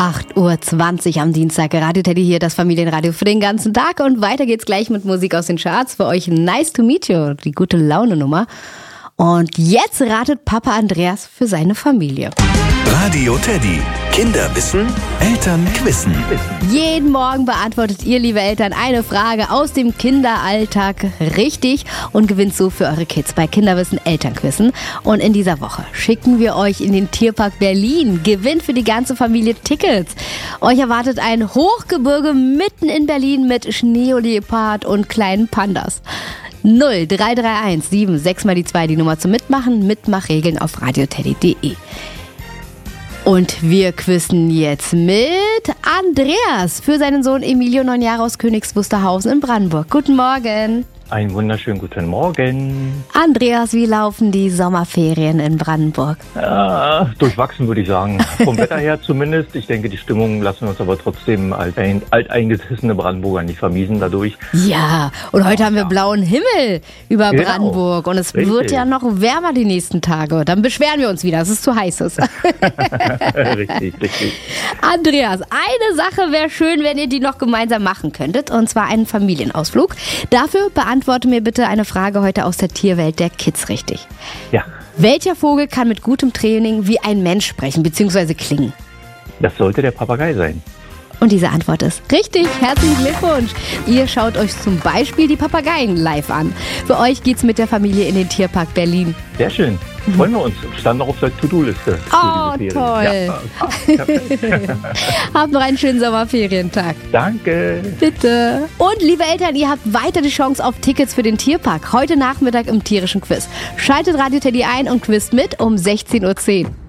8:20 Uhr am Dienstag. Radio Teddy hier, das Familienradio für den ganzen Tag. Und weiter geht's gleich mit Musik aus den Charts. Für euch Nice to Meet You, die gute Laune-Nummer. Und jetzt ratet Papa Andreas für seine Familie. Radio Teddy. Kinder wissen, Eltern quizzen. Jeden Morgen beantwortet ihr, liebe Eltern, eine Frage aus dem Kinderalltag richtig und gewinnt so für eure Kids bei Kinderwissen Elternquizzen. Und in dieser Woche schicken wir euch in den Tierpark Berlin. Gewinnt für die ganze Familie Tickets. Euch erwartet ein Hochgebirge mitten in Berlin mit Schneeleopard und kleinen Pandas. 0331 76 mal die 2, die Nummer zum Mitmachen. Mitmachregeln auf radioteddy.de. Und wir quizzen jetzt mit Andreas für seinen Sohn Emilio, 9 Jahre, aus Königs Wusterhausen in Brandenburg. Guten Morgen. Einen wunderschönen guten Morgen. Andreas, wie laufen die Sommerferien in Brandenburg? Ja, durchwachsen, würde ich sagen. Vom Wetter her zumindest. Ich denke, die Stimmung lassen wir uns aber trotzdem als alteingesessene Brandenburger nicht vermiesen dadurch. Ja, und heute haben wir blauen Himmel über Brandenburg. Und es wird ja noch wärmer die nächsten Tage. Dann beschweren wir uns wieder, dass es zu heiß ist. Richtig. Andreas, eine Sache wäre schön, wenn ihr die noch gemeinsam machen könntet. Und zwar einen Familienausflug. Dafür beantworte mir bitte eine Frage heute aus der Tierwelt der Kids richtig. Ja. Welcher Vogel kann mit gutem Training wie ein Mensch sprechen bzw. klingen? Das sollte der Papagei sein. Und diese Antwort ist richtig. Herzlichen Glückwunsch. Ihr schaut euch zum Beispiel die Papageien live an. Für euch geht's mit der Familie in den Tierpark Berlin. Sehr schön. Freuen wir uns. Stand noch auf der To-Do-Liste. Oh, toll. Ja. Habt noch einen schönen Sommerferientag. Danke. Bitte. Und liebe Eltern, ihr habt weiter die Chance auf Tickets für den Tierpark. Heute Nachmittag im tierischen Quiz. Schaltet Radio Teddy ein und quizt mit um 16:10 Uhr.